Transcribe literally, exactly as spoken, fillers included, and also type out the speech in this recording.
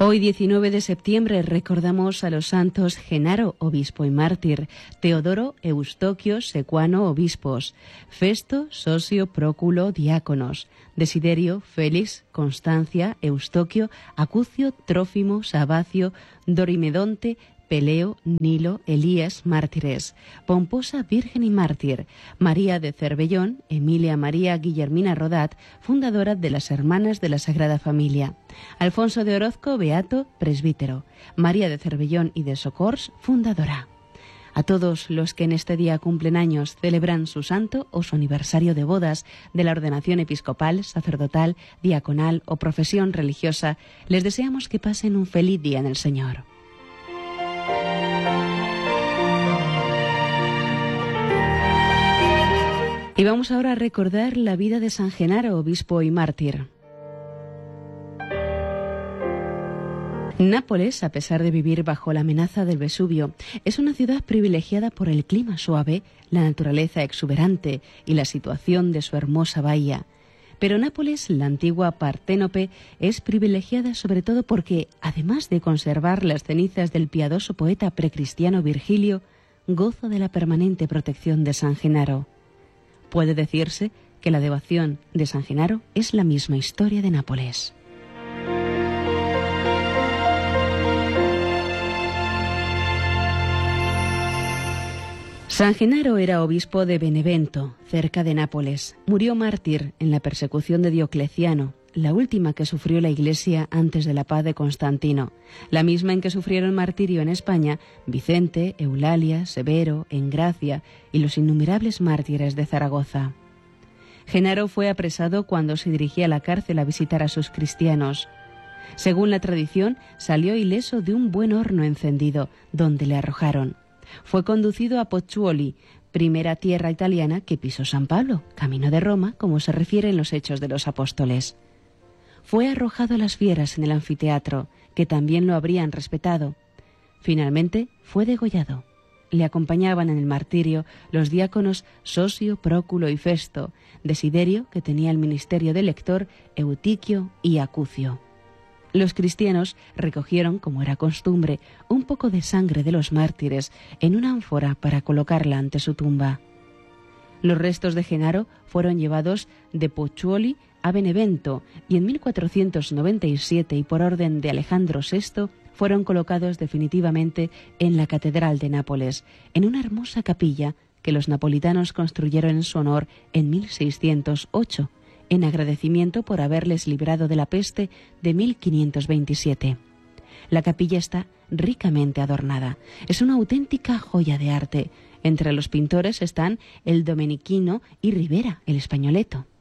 Hoy, diecinueve de septiembre, recordamos a los santos Genaro, obispo y mártir, Teodoro, Eustoquio, secuano, obispos, Festo, Sosio, Próculo, diáconos, Desiderio, Félix, Constancia, Eustoquio, Acucio, Trófimo, Sabacio, Dorimedonte, Peleo, Nilo, Elías, mártires, Pomposa, virgen y mártir, María de Cervellón, Emilia María Guillermina Rodat, fundadora de las Hermanas de la Sagrada Familia, Alfonso de Orozco, beato, presbítero, María de Cervellón y de Socors, fundadora. A todos los que en este día cumplen años, celebran su santo o su aniversario de bodas, de la ordenación episcopal, sacerdotal, diaconal o profesión religiosa, les deseamos que pasen un feliz día en el Señor. Y vamos ahora a recordar la vida de San Genaro, obispo y mártir. Nápoles, a pesar de vivir bajo la amenaza del Vesubio, es una ciudad privilegiada por el clima suave, la naturaleza exuberante y la situación de su hermosa bahía. Pero Nápoles, la antigua Parténope, es privilegiada sobre todo porque, además de conservar las cenizas del piadoso poeta precristiano Virgilio, goza de la permanente protección de San Genaro. Puede decirse que la devoción de San Genaro es la misma historia de Nápoles. San Genaro era obispo de Benevento, cerca de Nápoles. Murió mártir en la persecución de Diocleciano, la última que sufrió la Iglesia antes de la paz de Constantino, la misma en que sufrieron martirio en España Vicente, Eulalia, Severo, Engracia y los innumerables mártires de Zaragoza. Genaro fue apresado cuando se dirigía a la cárcel a visitar a sus cristianos. Según la tradición, salió ileso de un buen horno encendido, donde le arrojaron. Fue conducido a Pozzuoli, primera tierra italiana que pisó San Pablo, camino de Roma, como se refiere en los Hechos de los Apóstoles. Fue arrojado a las fieras en el anfiteatro, que también lo habrían respetado. Finalmente fue degollado. Le acompañaban en el martirio los diáconos Sosio, Próculo y Festo, Desiderio, que tenía el ministerio de lector, Eutiquio y Acucio. Los cristianos recogieron, como era costumbre, un poco de sangre de los mártires en una ánfora para colocarla ante su tumba. Los restos de Genaro fueron llevados de Pozzuoli a Benevento y en mil cuatrocientos noventa y siete, y por orden de Alejandro sexto, fueron colocados definitivamente en la Catedral de Nápoles, en una hermosa capilla que los napolitanos construyeron en su honor en mil seiscientos ocho, en agradecimiento por haberles librado de la peste de mil quinientos veintisiete. La capilla está ricamente adornada. Es una auténtica joya de arte. Entre los pintores están el Domenichino y Rivera, el Españoleto.